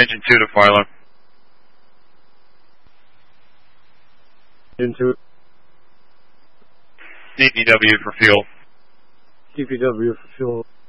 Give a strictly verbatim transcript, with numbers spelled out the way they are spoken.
Engine two to Philo. Into D P W for fuel. D P W for fuel.